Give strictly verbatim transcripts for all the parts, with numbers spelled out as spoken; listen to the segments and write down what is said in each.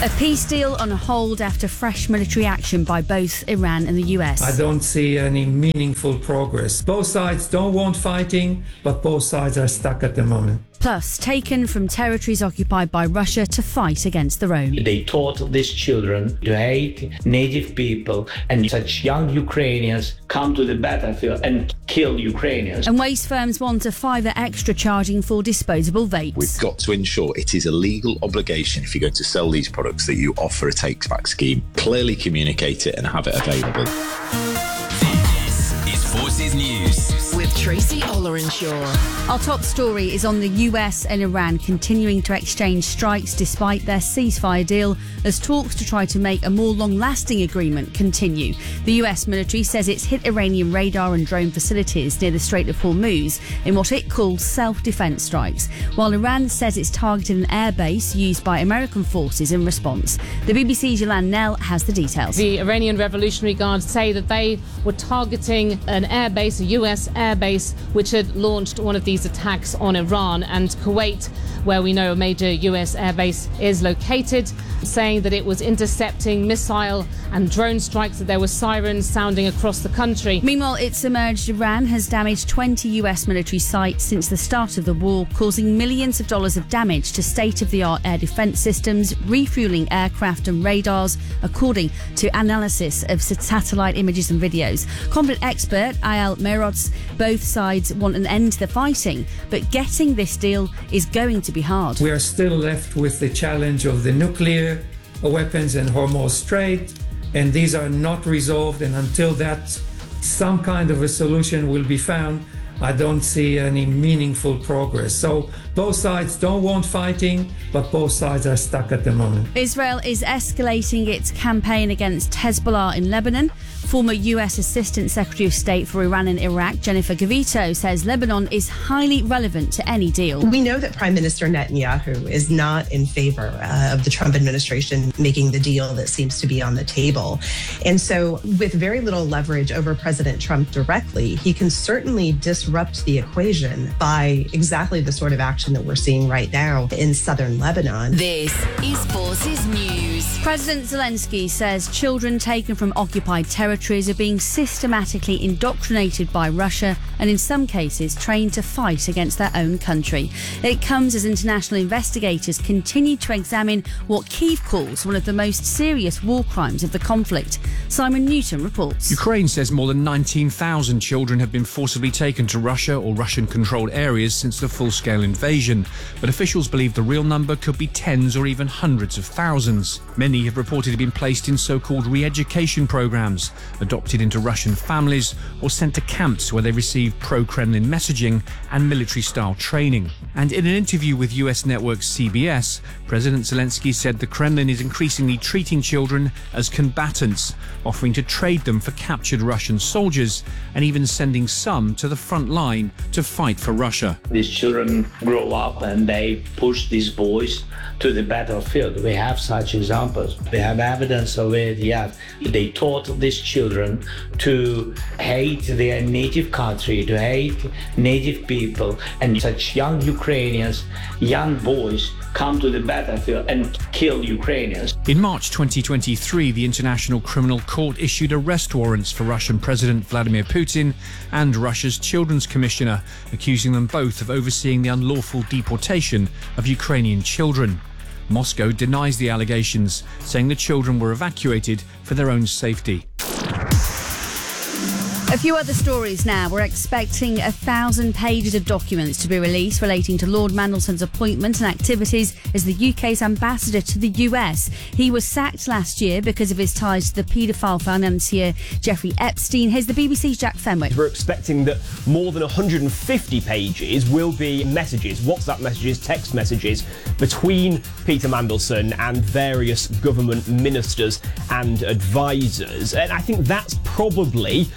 A peace deal on hold after fresh military action by both Iran and the U S. I don't see any meaningful progress. Both sides don't want fighting, but both sides are stuck at the moment. Plus, taken from territories occupied by Russia to fight against their own. They taught these children to hate native people, and such young Ukrainians come to the battlefield and kill Ukrainians. And waste firms want a fiver extra charging for disposable vapes. We've got to ensure it is a legal obligation if you're going to sell these products that you offer a take-back scheme. Clearly communicate it and have it available. This is Forces News with Tracy Ollerenshaw. Our top story is on the U S and Iran continuing to exchange strikes despite their ceasefire deal as talks to try to make a more long-lasting agreement continue. The U S military says it's hit Iranian radar and drone facilities near the Strait of Hormuz in what it calls self-defense strikes, while Iran says it's targeted an airbase used by American forces in response. The B B C's Yolande Nell has the details. The Iranian Revolutionary Guard say that they were targeting an airbase, a U S airbase, which had launched one of these attacks on Iran, and Kuwait, where we know a major U S airbase is located, saying that it was intercepting missile and drone strikes, that there were sirens sounding across the country. Meanwhile, it's emerged Iran has damaged twenty U S military sites since the start of the war, causing millions of dollars of damage to state-of-the-art air defense systems, refueling aircraft and radars, according to analysis of satellite images and videos. Conflict expert Ayal Meroz, both sides want an end to the fighting, but getting this deal is going to be hard. We are still left with the challenge of the nuclear weapons in Hormuz Strait, and these are not resolved, and until that some kind of a solution will be found, I don't see any meaningful progress. So both sides don't want fighting, but both sides are stuck at the moment. Israel is escalating its campaign against Hezbollah in Lebanon. Former U S Assistant Secretary of State for Iran and Iraq, Jennifer Gavito, says Lebanon is highly relevant to any deal. We know that Prime Minister Netanyahu is not in favor uh, of the Trump administration making the deal that seems to be on the table. And so with very little leverage over President Trump directly, he can certainly disrupt the equation by exactly the sort of action that we're seeing right now in southern Lebanon. This is Forces News. President Zelensky says children taken from occupied territories are being systematically indoctrinated by Russia and in some cases trained to fight against their own country. It comes as international investigators continue to examine what Kyiv calls one of the most serious war crimes of the conflict. Simon Newton reports. Ukraine says more than nineteen thousand children have been forcibly taken to Russia or Russian-controlled areas since the full-scale invasion, but officials believe the real number could be tens or even hundreds of thousands. Many have reportedly been placed in so-called re-education programs, adopted into Russian families, or sent to camps where they receive pro-Kremlin messaging and military-style training. And in an interview with U S network C B S, President Zelensky said the Kremlin is increasingly treating children as combatants, offering to trade them for captured Russian soldiers, and even sending some to the front line to fight for Russia. These children grow up and they push these boys to the battlefield. We have such examples. We have evidence of it, yeah. They taught these children to hate their native country, to hate native people, and such young Ukrainians, young boys, come to the battlefield and kill Ukrainians. In March twenty twenty-three, the International Criminal Court issued arrest warrants for Russian President Vladimir Putin and Russia's Children's Commissioner, accusing them both of overseeing the unlawful deportation of Ukrainian children. Moscow denies the allegations, saying the children were evacuated for their own safety. A few other stories now. We're expecting a thousand pages of documents to be released relating to Lord Mandelson's appointment and activities as the U K's ambassador to the U S. He was sacked last year because of his ties to the paedophile financier Jeffrey Epstein. Here's the B B C's Jack Fenwick. We're expecting that more than one hundred fifty pages will be messages, WhatsApp messages, text messages between Peter Mandelson and various government ministers and advisors. And I think that's probably the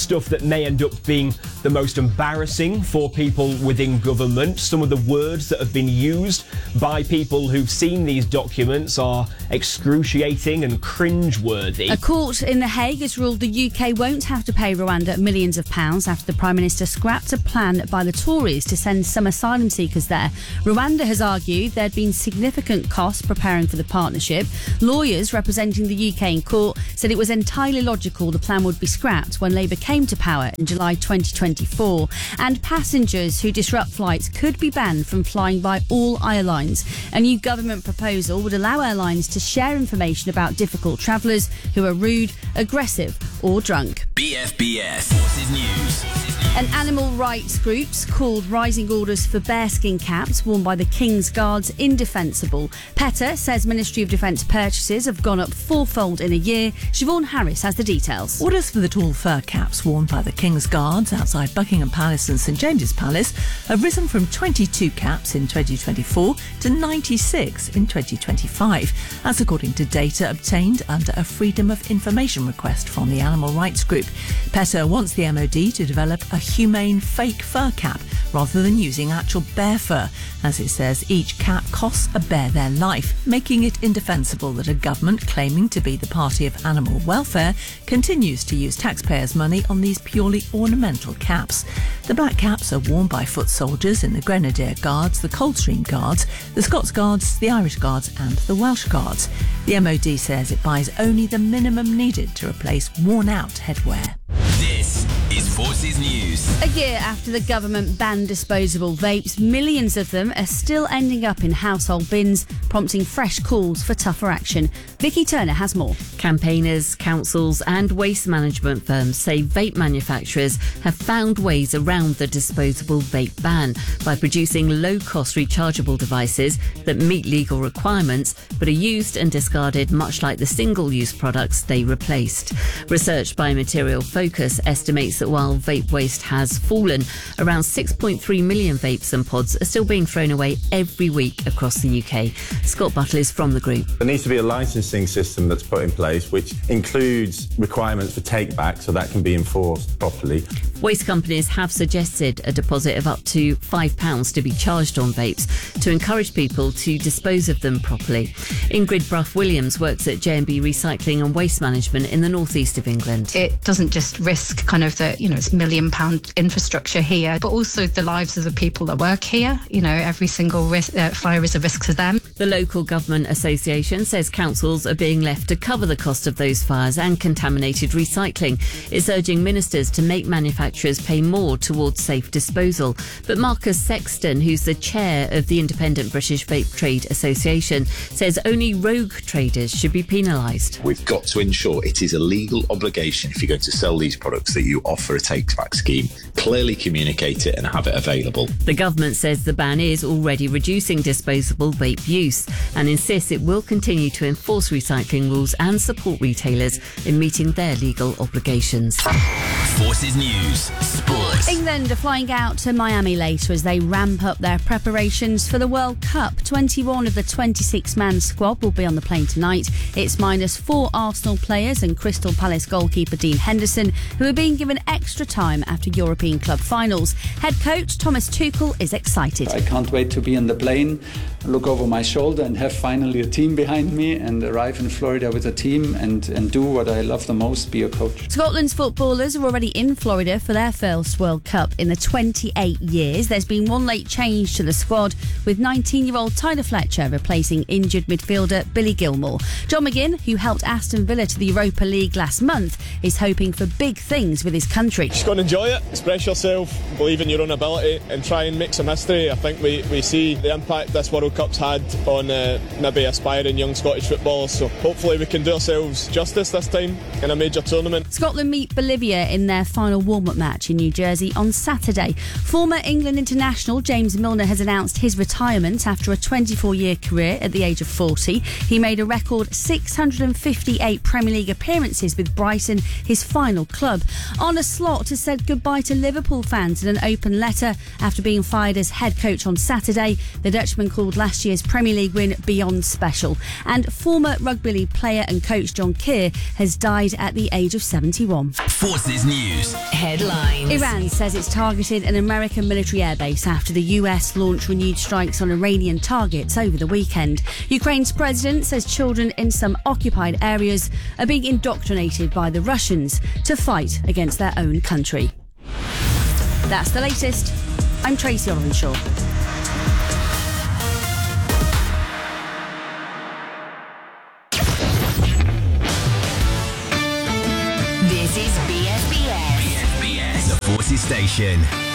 stuff that may end up being the most embarrassing for people within government. Some of the words that have been used by people who've seen these documents are excruciating and cringe-worthy. A court in The Hague has ruled the U K won't have to pay Rwanda millions of pounds after the Prime Minister scrapped a plan by the Tories to send some asylum seekers there. Rwanda has argued there'd been significant costs preparing for the partnership. Lawyers representing the U K in court said it was entirely logical the plan would be scrapped when Labour came to power in July twenty twenty-four. And passengers who disrupt flights could be banned from flying by all airlines. A new government proposal would allow airlines to share information about difficult travellers who are rude, aggressive or drunk. B F B S Forces News. An animal rights group's called Rising Orders for bearskin caps worn by the King's Guards indefensible. PETA says Ministry of Defence purchases have gone up fourfold in a year. Siobhan Harris has the details. Orders for the tall fur caps worn by the King's Guards outside Buckingham Palace and St James's Palace have risen from twenty-two caps in twenty twenty-four to ninety-six in twenty twenty-five. That's according to data obtained under a Freedom of Information request from the animal rights group. PETA wants the M O D to develop a humane fake fur cap rather than using actual bear fur. As it says, each cap costs a bear their life, making it indefensible that a government claiming to be the party of animal welfare continues to use taxpayers' money on these purely ornamental caps. The black caps are worn by foot soldiers in the Grenadier Guards, the Coldstream Guards, the Scots Guards, the Irish Guards and the Welsh Guards. The M O D says it buys only the minimum needed to replace worn-out headwear. This is Forces News. A year after the government banned disposable vapes, millions of them are still ending up in household bins, prompting fresh calls for tougher action. Vicky Turner has more. Campaigners, councils and waste management firms say vape manufacturers have found ways around the disposable vape ban by producing low-cost rechargeable devices that meet legal requirements but are used and discarded much like the single-use products they replaced. Research by Material Focus estimates that while vape waste has fallen, around six point three million vapes and pods are still being thrown away every week across the U K. Scott Butler is from the group. There needs to be a licensing system that's put in place which includes requirements for take-back so that can be enforced properly. Waste companies have suggested a deposit of up to five pounds to be charged on vapes to encourage people to dispose of them properly. Ingrid Bruff-Williams works at J and B Recycling and Waste Management in the northeast of England. It doesn't just risk kind of the, you know, it's million pound infrastructure here, but also the lives of the people that work here. You know, every single risk, uh, fire is a risk to them. The Local Government Association says councils are being left to cover the cost of those fires and contaminated recycling. It's urging ministers to make manufacturers pay more towards safe disposal. But Marcus Sexton, who's the chair of the Independent British Vape Trade Association, says only rogue traders should be penalised. We've got to ensure it is a legal obligation if you're going to sell these products that you offer a take-back scheme. Clearly communicate it and have it available. The government says the ban is already reducing disposable vape use and insists it will continue to enforce recycling rules and support retailers in meeting their legal obligations. Forces News. Sports. England are flying out to Miami later as they ramp up their preparations for the World Cup. twenty-one of the twenty-six man squad will be on the plane tonight. It's minus four Arsenal players and Crystal Palace goalkeeper Dean Henderson, who are being given extra time after European club finals. Head coach Thomas Tuchel is excited. I can't wait to be on the plane, look over my shoulder and have finally a team behind me and arrive in Florida with a team and, and do what I love the most, be a coach. Scotland's footballers are already in Florida for their first World Cup in the twenty-eight years. There's been one late change to the squad, with nineteen-year-old Tyler Fletcher replacing injured midfielder Billy Gilmore. John McGinn, who helped Aston Villa to the Europa League last month, is hoping for big things with his country. Just go and enjoy it, express yourself, believe in your own ability and try and make some history. I think we, we see the impact this World Cup's had on uh, maybe aspiring young Scottish footballers, so hopefully we can do ourselves justice this time in a major tournament. Scotland meet Bolivia in their final warm-up match in New Jersey on Saturday. Former England international James Milner has announced his retirement after a twenty-four year career at the age of forty. He made a record six hundred fifty-eight Premier League appearances with Brighton, his final club. Arne Slot has said goodbye to Liverpool fans in an open letter after being fired as head coach on Saturday. The Dutchman called last year's Premier League win beyond special. And former rugby league player and coach John Keir has died at the age of seventy-one. Forces News Headlines. Iran says it's targeted an American military airbase after the U S launched renewed strikes on Iranian targets over the weekend. Ukraine's president says children in some occupied areas are being indoctrinated by the Russians to fight against their own country. That's the latest. I'm Tracy Olivenshaw. This is B S B S. B S B S, the Forces Station.